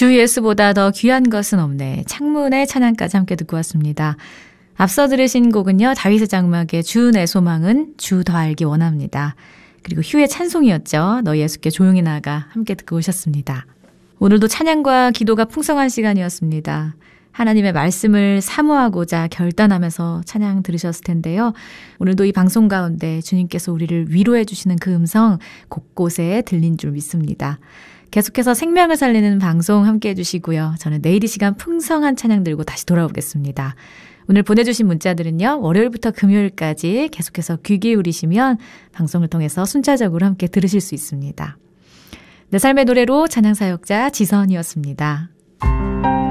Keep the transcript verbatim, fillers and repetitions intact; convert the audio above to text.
주 예수보다 더 귀한 것은 없네. 창문의 찬양까지 함께 듣고 왔습니다. 앞서 들으신 곡은요. 다윗의 장막의 주 내 소망은 주 더 알기 원합니다. 그리고 휴의 찬송이었죠. 너 예수께 조용히 나가 함께 듣고 오셨습니다. 오늘도 찬양과 기도가 풍성한 시간이었습니다. 하나님의 말씀을 사모하고자 결단하면서 찬양 들으셨을 텐데요. 오늘도 이 방송 가운데 주님께서 우리를 위로해 주시는 그 음성 곳곳에 들린 줄 믿습니다. 계속해서 생명을 살리는 방송 함께해 주시고요. 저는 내일 이 시간 풍성한 찬양 들고 다시 돌아오겠습니다. 오늘 보내주신 문자들은요. 월요일부터 금요일까지 계속해서 귀 기울이시면 방송을 통해서 순차적으로 함께 들으실 수 있습니다. 내 삶의 노래로 찬양사역자 지선이었습니다.